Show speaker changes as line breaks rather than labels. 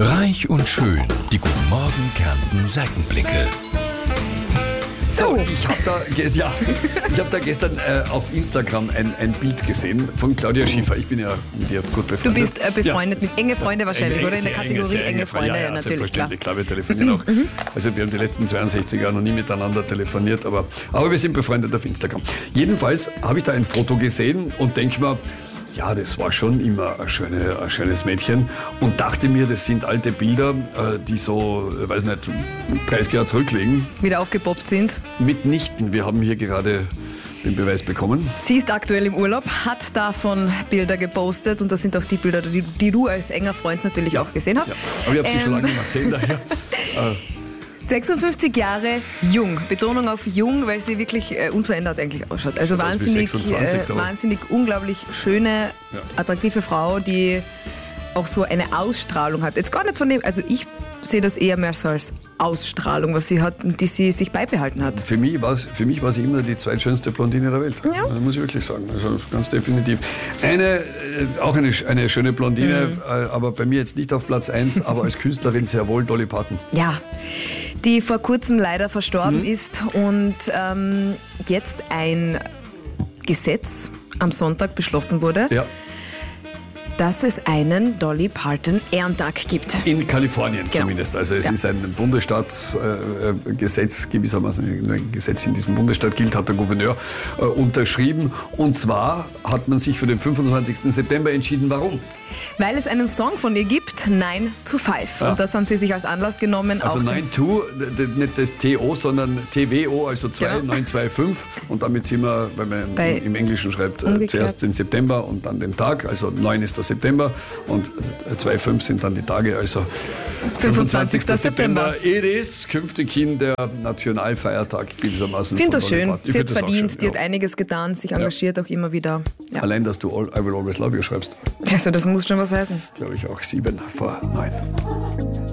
Reich und schön, die Guten Morgen Kärnten Seitenblicke.
So,
Ich habe da gestern auf Instagram ein Bild gesehen von Claudia Schiffer. Ich bin ja mit ihr gut befreundet.
du bist befreundet mit enge Freunde wahrscheinlich, oder? In der Kategorie enge Freunde,
ja,
natürlich, klar.
selbstverständlich. Klar, wir telefonieren auch. Also wir haben die letzten 62 Jahre noch nie miteinander telefoniert, aber wir sind befreundet auf Instagram. Jedenfalls habe ich da ein Foto gesehen und denke mir, ja, das war schon immer ein schönes Mädchen und dachte mir, das sind alte Bilder, die so, weiß nicht, 30 Jahre zurückliegen.
Wieder aufgepoppt sind.
Mitnichten, wir haben hier gerade den Beweis bekommen.
Sie ist aktuell im Urlaub, hat davon Bilder gepostet und das sind auch die Bilder, die du als enger Freund natürlich auch gesehen hast.
Ja, aber ich habe sie schon lange nicht mehr gesehen, daher.
56 Jahre jung, Betonung auf jung, weil sie wirklich unverändert eigentlich ausschaut. Also wahnsinnig,
26,
wahnsinnig unglaublich schöne, attraktive Frau, die auch so eine Ausstrahlung hat. Jetzt gar nicht von dem, also ich sehe das eher mehr so als Ausstrahlung, was sie hat und die sie sich beibehalten hat.
Für mich war sie immer die zweitschönste Blondine der Welt.
Ja.
Das muss ich wirklich sagen. Also ganz definitiv. Auch eine schöne Blondine, aber bei mir jetzt nicht auf Platz 1, aber als Künstlerin sehr wohl Dolly Parton.
Ja, die vor kurzem leider verstorben ist und jetzt ein Gesetz am Sonntag beschlossen wurde,
Ja.
dass es einen Dolly Parton Ehrentag gibt.
In Kalifornien
Genau.
zumindest. Also es ist ein Bundesstaatsgesetz, gewissermaßen nur ein Gesetz in diesem Bundesstaat gilt, hat der Gouverneur unterschrieben. Und zwar hat man sich für den 25. September entschieden. Warum?
Weil es einen Song von ihr gibt, 9 to 5. Und das haben sie sich als Anlass genommen.
Also
auch
9-2, nicht das TO, sondern TWO, also 2,
Ja.
9-2-5. Und damit sind wir, wenn man
Bei
im Englischen schreibt,
umgekehrt.
zuerst den September und dann den Tag. Also 9 ist der September und 2-5 sind dann die Tage. Also
25. September.
It is künftig hin der Nationalfeiertag gewissermaßen.
Ich finde
von
das
Dolly
schön.
Parton. Ich
Sie hat
find das auch
verdient,
schön,
die hat einiges getan, sich engagiert auch immer wieder. Ja.
Allein, dass du I Will Always Love You schreibst,
Also das muss schon was heißen.
glaube ich auch 7 vor 9.